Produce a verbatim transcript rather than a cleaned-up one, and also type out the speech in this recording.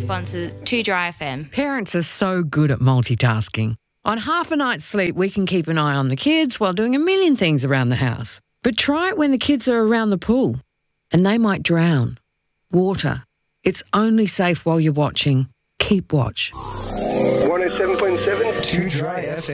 sponsor two Dry F M. Parents are so good at multitasking. On half a night's sleep, we can keep an eye on the kids while doing a million things around the house. But try it when the kids are around the pool, and they might drown. Water. It's only safe while you're watching. Keep watch. one oh seven point seven two Dry F M.